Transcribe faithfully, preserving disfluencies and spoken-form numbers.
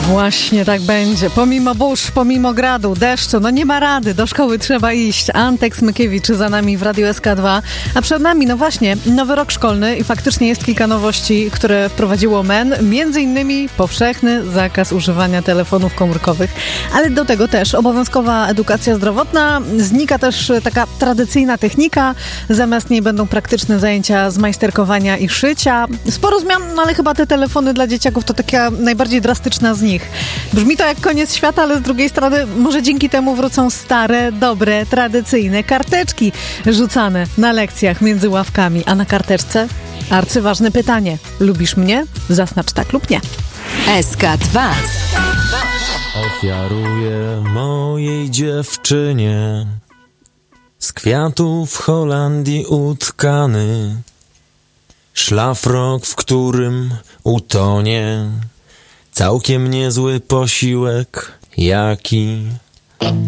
Właśnie tak będzie. Pomimo burz, pomimo gradu, deszczu, no nie ma rady, do szkoły trzeba iść. Antek Smykiewicz za nami w Radiu S K dwa, a przed nami, no właśnie, nowy rok szkolny i faktycznie jest kilka nowości, które wprowadziło M E N, między innymi powszechny zakaz używania telefonów komórkowych, ale do tego też obowiązkowa edukacja zdrowotna, znika też taka tradycyjna technika, zamiast niej będą praktyczne zajęcia z majsterkowania i szycia. Sporo zmian, no ale chyba te telefony dla dzieciaków to taka najbardziej drastyczna z nich. Brzmi to jak koniec świata, ale z drugiej strony może dzięki temu wrócą stare, dobre, tradycyjne karteczki rzucane na lekcjach między ławkami. A na karteczce arcyważne pytanie. Lubisz mnie? Zaznacz tak lub nie. S K dwa. Ofiaruję mojej dziewczynie z kwiatów Holandii utkany szlafrok, w którym utonie całkiem niezły posiłek, jaki